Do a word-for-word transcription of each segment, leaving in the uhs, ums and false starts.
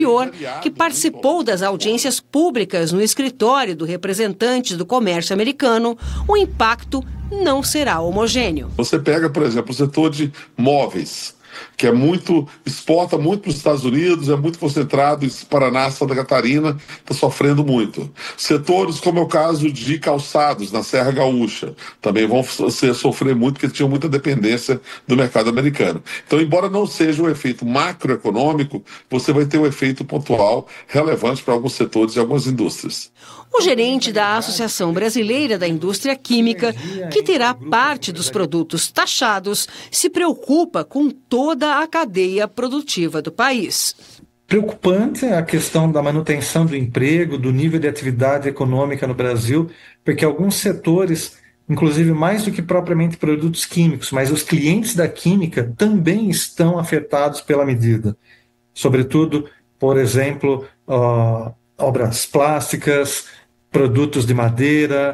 que participou das audiências públicas no escritório do representante do comércio americano, o impacto não será homogêneo. Você pega, por exemplo, o setor de móveis, que é muito, exporta muito para os Estados Unidos, é muito concentrado em Paraná, Santa Catarina, está sofrendo muito. Setores como é o caso de calçados na Serra Gaúcha, também vão ser, sofrer muito, porque tinham muita dependência do mercado americano. Então, embora não seja um efeito macroeconômico, você vai ter um efeito pontual relevante para alguns setores e algumas indústrias. O gerente da Associação Brasileira da Indústria Química, que terá parte dos produtos taxados, se preocupa com toda a cadeia produtiva do país. Preocupante a questão da manutenção do emprego, do nível de atividade econômica no Brasil, porque alguns setores, inclusive mais do que propriamente produtos químicos, mas os clientes da química também estão afetados pela medida. Sobretudo, por exemplo, uh, obras plásticas, produtos de madeira,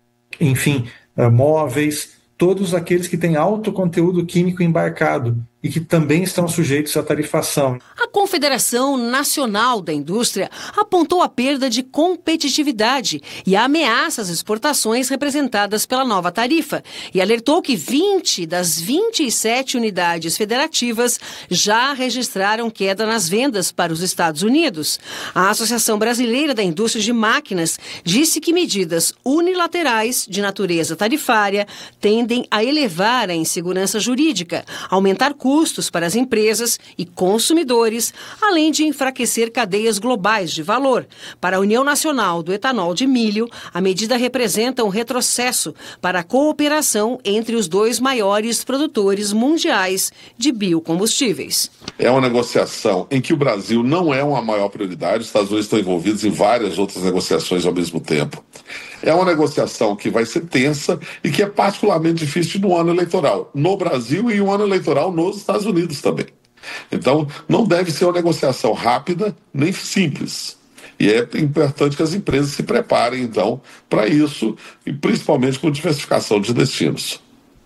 enfim, uh, móveis, todos aqueles que têm alto conteúdo químico embarcado e que também estão sujeitos à tarifação. A Confederação Nacional da Indústria apontou a perda de competitividade e ameaça às exportações representadas pela nova tarifa e alertou que vinte das vinte e sete unidades federativas já registraram queda nas vendas para os Estados Unidos. A Associação Brasileira da Indústria de Máquinas disse que medidas unilaterais de natureza tarifária tendem a elevar a insegurança jurídica, aumentar custos custos para as empresas e consumidores, além de enfraquecer cadeias globais de valor. Para a União Nacional do Etanol de Milho, a medida representa um retrocesso para a cooperação entre os dois maiores produtores mundiais de biocombustíveis. É uma negociação em que o Brasil não é uma maior prioridade, os Estados Unidos estão envolvidos em várias outras negociações ao mesmo tempo. É uma negociação que vai ser tensa e que é particularmente difícil no ano eleitoral, no Brasil e um ano eleitoral nos Estados Unidos também. Então, não deve ser uma negociação rápida nem simples. E é importante que as empresas se preparem, então, para isso, e principalmente com diversificação de destinos.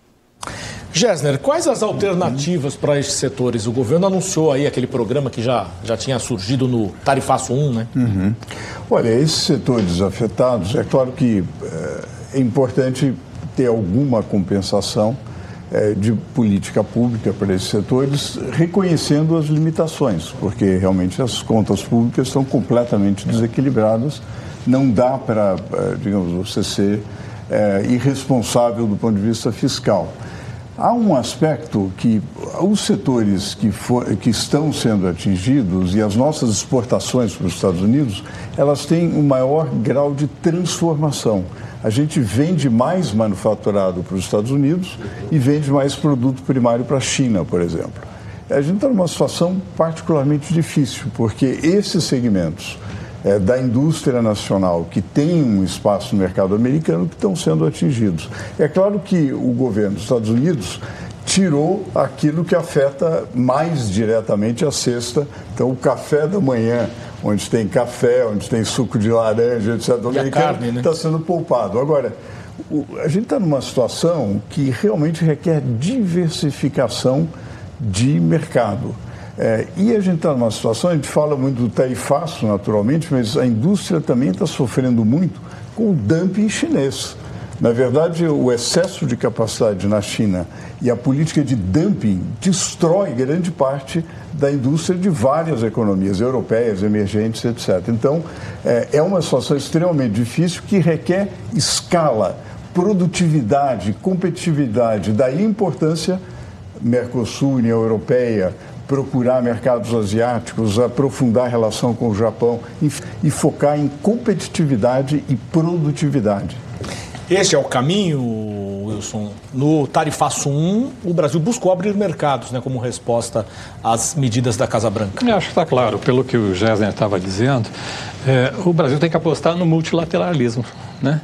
Gessner, quais as alternativas para estes setores? O governo anunciou aí aquele programa que já, já tinha surgido no Tarifaço um, né? Uhum. Olha, esses setores afetados, é claro que é, é importante ter alguma compensação é, de política pública para esses setores, reconhecendo as limitações, porque realmente as contas públicas estão completamente desequilibradas, não dá para, digamos, você ser é, irresponsável do ponto de vista fiscal. Há um aspecto que os setores que, for, que estão sendo atingidos e as nossas exportações para os Estados Unidos, elas têm um maior grau de transformação. A gente vende mais manufaturado para os Estados Unidos e vende mais produto primário para a China, por exemplo. A gente está numa situação particularmente difícil, porque esses segmentos É, da indústria nacional que tem um espaço no mercado americano que estão sendo atingidos. É claro que o governo dos Estados Unidos tirou aquilo que afeta mais diretamente a cesta, então o café da manhã, onde tem café, onde tem suco de laranja, etcétera, o americano está, né, sendo poupado. Agora, o, a gente está numa situação que realmente requer diversificação de mercado. É, e a gente está numa situação, a gente fala muito do tarifaço, naturalmente, mas a indústria também está sofrendo muito com o dumping chinês. Na verdade, o excesso de capacidade na China e a política de dumping destrói grande parte da indústria de várias economias europeias, emergentes, etcétera. Então, é, é uma situação extremamente difícil que requer escala, produtividade, competitividade. Daí a importância Mercosul, União Europeia, procurar mercados asiáticos, aprofundar a relação com o Japão e focar em competitividade e produtividade. Este é o caminho, Wilson. No Tarifaço um, o Brasil buscou abrir mercados, né, como resposta às medidas da Casa Branca. Eu acho que está claro, pelo que o Gessner estava dizendo, é, o Brasil tem que apostar no multilateralismo, né?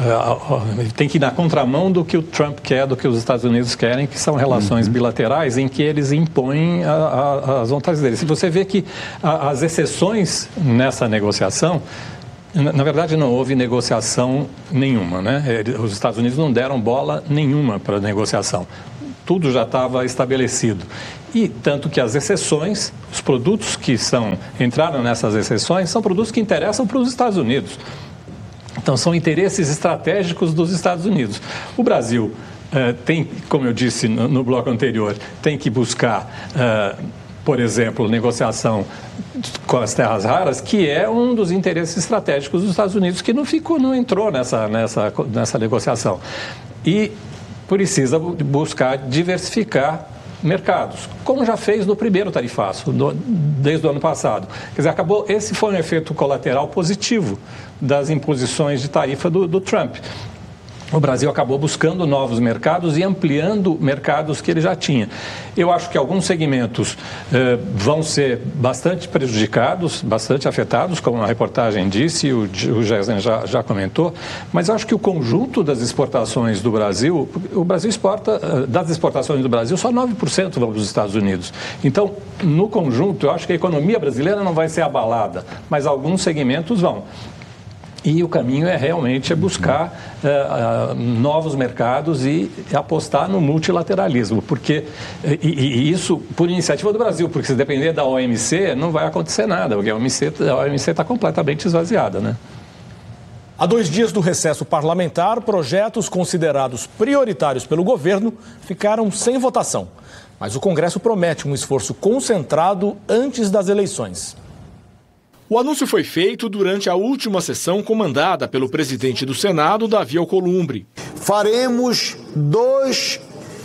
Ele tem que ir na contramão do que o Trump quer, do que os Estados Unidos querem, que são relações uhum. bilaterais em que eles impõem a, a, as vontades deles. Se você vê que a, as exceções nessa negociação, na verdade não houve negociação nenhuma, né? Os Estados Unidos não deram bola nenhuma para a negociação. tudo já estava estabelecido. E tanto que as exceções, os produtos que são, entraram nessas exceções, são produtos que interessam para os Estados Unidos. Então, são interesses estratégicos dos Estados Unidos. O Brasil uh, tem, como eu disse no, no bloco anterior, tem que buscar, uh, por exemplo, negociação com as terras raras, que é um dos interesses estratégicos dos Estados Unidos, que não ficou, não entrou nessa, nessa, nessa negociação. E precisa buscar diversificar mercados, como já fez no primeiro tarifaço, do, desde o ano passado. Quer dizer, acabou, esse foi um efeito colateral positivo das imposições de tarifa do, do Trump. O Brasil acabou buscando novos mercados e ampliando mercados que ele já tinha. Eu acho que alguns segmentos eh, vão ser bastante prejudicados, bastante afetados, como a reportagem disse, o, o Gesen já, já comentou, mas eu acho que o conjunto das exportações do Brasil, o Brasil exporta, das exportações do Brasil, só nove por cento vão para os Estados Unidos. Então, no conjunto, eu acho que a economia brasileira não vai ser abalada, mas alguns segmentos vão. E o caminho é realmente é buscar uh, uh, novos mercados e apostar no multilateralismo, porque e, e isso por iniciativa do Brasil, porque se depender da O M C não vai acontecer nada, porque a O M C a O M C está completamente esvaziada, né? Há dois dias do recesso parlamentar, projetos considerados prioritários pelo governo ficaram sem votação, mas o Congresso promete um esforço concentrado antes das eleições. O anúncio foi feito durante a última sessão comandada pelo presidente do Senado, Davi Alcolumbre. Faremos dois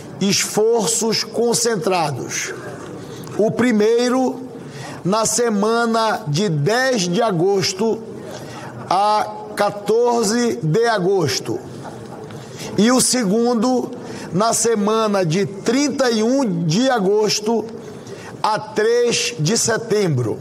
esforços concentrados. O primeiro, na semana de dez de agosto a quatorze de agosto. E o segundo, na semana de trinta e um de agosto a três de setembro.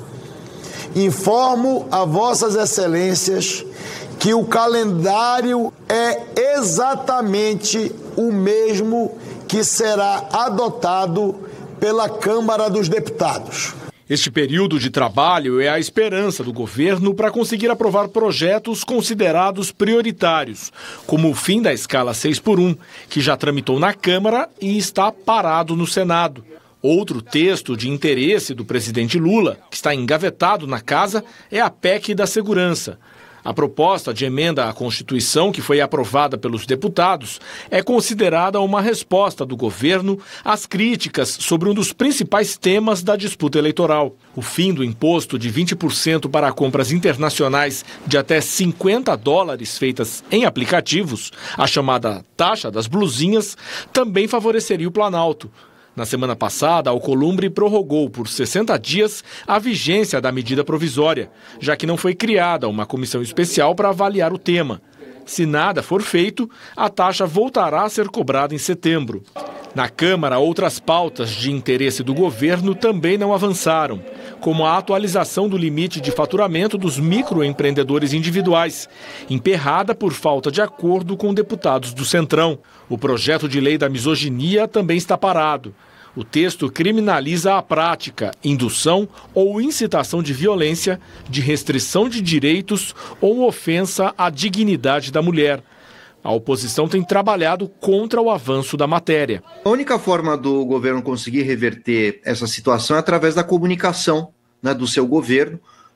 Informo a vossas excelências que o calendário é exatamente o mesmo que será adotado pela Câmara dos Deputados. Este período de trabalho é a esperança do governo para conseguir aprovar projetos considerados prioritários, como o fim da escala seis por um, que já tramitou na Câmara e está parado no Senado. Outro texto de interesse do presidente Lula, que está engavetado na casa, é a P E C da Segurança. A proposta de emenda à Constituição, que foi aprovada pelos deputados, é considerada uma resposta do governo às críticas sobre um dos principais temas da disputa eleitoral. O fim do imposto de vinte por cento para compras internacionais de até cinquenta dólares feitas em aplicativos, a chamada taxa das blusinhas, também favoreceria o Planalto. Na semana passada, Alcolumbre prorrogou por sessenta dias a vigência da medida provisória, já que não foi criada uma comissão especial para avaliar o tema. Se nada for feito, a taxa voltará a ser cobrada em setembro. Na Câmara, outras pautas de interesse do governo também não avançaram, como a atualização do limite de faturamento dos microempreendedores individuais, emperrada por falta de acordo com deputados do Centrão. O projeto de lei da misoginia também está parado. O texto criminaliza a prática, indução ou incitação de violência, de restrição de direitos ou ofensa à dignidade da mulher. A oposição tem trabalhado contra o avanço da matéria. A única forma do governo conseguir reverter essa situação é através da comunicação, né, do seu governo,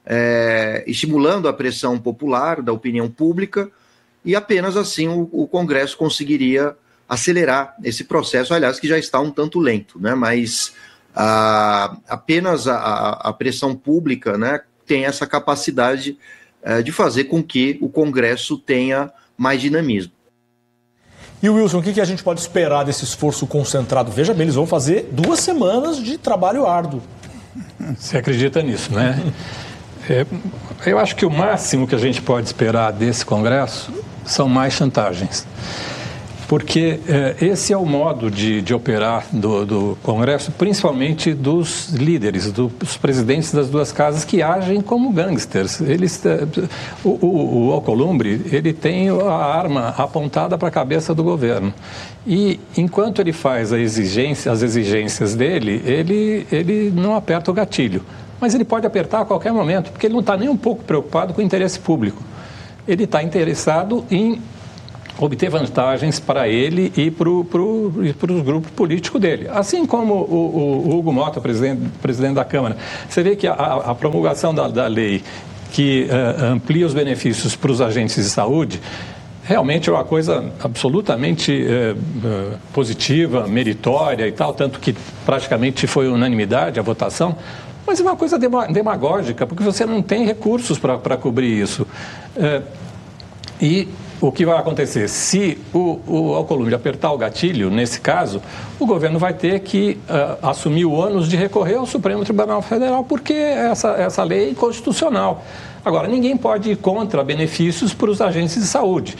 é, estimulando a pressão popular, da opinião pública, e apenas assim o, o Congresso conseguiria acelerar esse processo, aliás, que já está um tanto lento, né? Mas a, apenas a, a pressão pública, né, tem essa capacidade é, de fazer com que o Congresso tenha mais dinamismo. E Wilson, o que a gente pode esperar desse esforço concentrado? Veja bem, eles vão fazer duas semanas de trabalho árduo. Você acredita nisso, né? É, eu acho que o máximo que a gente pode esperar desse Congresso são mais chantagens. Porque é, esse é o modo de, de operar do, do Congresso, principalmente dos líderes, dos presidentes das duas casas que agem como gangsters. Eles, o, o, o Alcolumbre, ele tem a arma apontada para a cabeça do governo. E enquanto ele faz a exigência, as exigências dele, ele, ele não aperta o gatilho. Mas ele pode apertar a qualquer momento, porque ele não está nem um pouco preocupado com o interesse público. Ele está interessado em obter vantagens para ele e para os grupos políticos dele. Assim como o, o Hugo Mota, presidente, presidente da Câmara. Você vê que a, a promulgação da, da lei que uh, amplia os benefícios para os agentes de saúde realmente é uma coisa absolutamente uh, uh, positiva, meritória e tal, tanto que praticamente foi unanimidade a votação, mas é uma coisa demagógica, porque você não tem recursos para cobrir isso. Uh, e o que vai acontecer? Se o, o Alcolumbre apertar o gatilho, nesse caso, o governo vai ter que uh, assumir o ônus de recorrer ao Supremo Tribunal Federal, porque essa, essa lei é inconstitucional. Agora, ninguém pode ir contra benefícios para os agentes de saúde.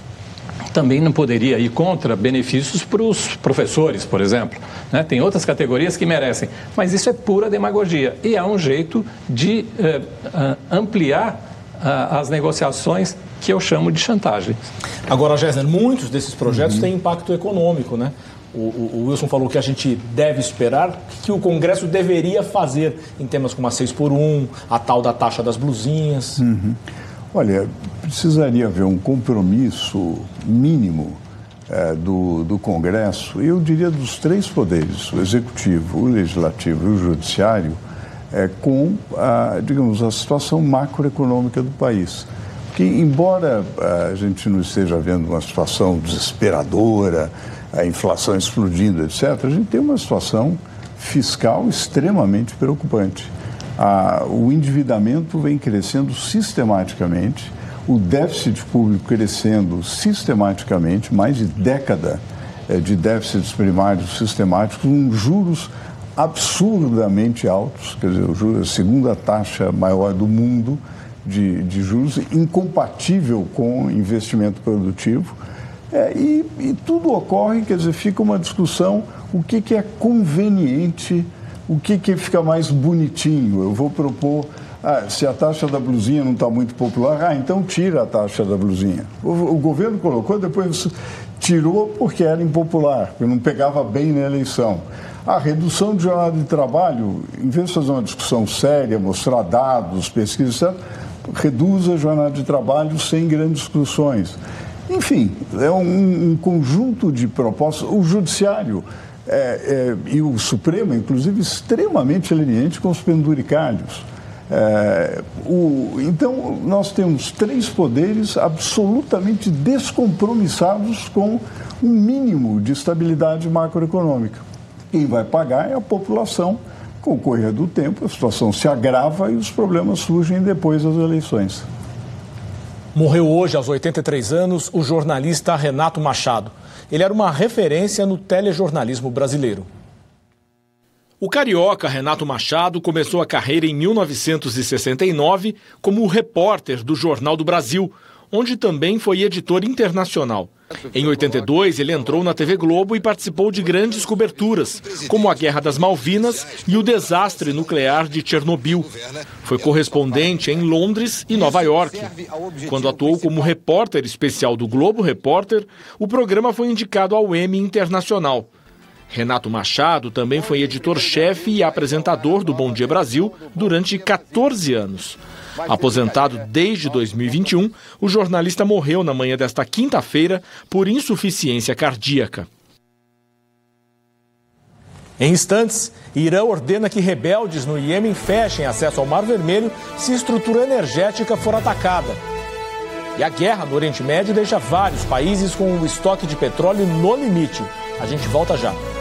Também não poderia ir contra benefícios para os professores, por exemplo. Né? Tem outras categorias que merecem, mas isso é pura demagogia e é um jeito de uh, uh, ampliar uh, as negociações que eu chamo de chantagem. Agora, Gessner, muitos desses projetos uhum. têm impacto econômico, né? O, o, o Wilson falou que a gente deve esperar, que o Congresso deveria fazer em temas como a seis por um, a tal da taxa das blusinhas. Uhum. Olha, precisaria haver um compromisso mínimo é, do, do Congresso, eu diria dos três poderes, o Executivo, o Legislativo e o Judiciário, é, com, a, digamos, a situação macroeconômica do país. Que, embora a gente não esteja vendo uma situação desesperadora, a inflação explodindo, etcétera, a gente tem uma situação fiscal extremamente preocupante. A, o endividamento vem crescendo sistematicamente, o déficit público crescendo sistematicamente, mais de década é, de déficits primários sistemáticos, com juros absurdamente altos, quer dizer, o juro, a segunda taxa maior do mundo, De, de juros, incompatível com investimento produtivo. É, e, e tudo ocorre, quer dizer, fica uma discussão, o que, que é conveniente, o que, que fica mais bonitinho. Eu vou propor, ah, se a taxa da blusinha não está muito popular, ah, então tira a taxa da blusinha. O, o governo colocou, depois tirou porque era impopular, porque não pegava bem na eleição. A redução de jornada de trabalho, em vez de fazer uma discussão séria, mostrar dados, pesquisas, etcétera, reduz a jornada de trabalho sem grandes discussões. Enfim, é um, um conjunto de propostas. O Judiciário é, é, e o Supremo, inclusive, extremamente leniente com os penduricalhos. É, o, então, nós temos três poderes absolutamente descompromissados com um mínimo de estabilidade macroeconômica. Quem vai pagar é a população. Com o correr do tempo, a situação se agrava e os problemas surgem depois das eleições. Morreu hoje, aos oitenta e três anos, o jornalista Renato Machado. Ele era uma referência no telejornalismo brasileiro. O carioca Renato Machado começou a carreira em mil novecentos e sessenta e nove como repórter do Jornal do Brasil, onde também foi editor internacional. Em oitenta e dois, ele entrou na T V Globo e participou de grandes coberturas, como a Guerra das Malvinas e o desastre nuclear de Chernobyl. Foi correspondente em Londres e Nova York. Quando atuou como repórter especial do Globo Repórter, o programa foi indicado ao Emmy Internacional. Renato Machado também foi editor-chefe e apresentador do Bom Dia Brasil durante quatorze anos. Aposentado desde dois mil e vinte e um, o jornalista morreu na manhã desta quinta-feira por insuficiência cardíaca. Em instantes, Irã ordena que rebeldes no Iêmen fechem acesso ao Mar Vermelho se a estrutura energética for atacada. E a guerra no Oriente Médio deixa vários países com o estoque de petróleo no limite. A gente volta já.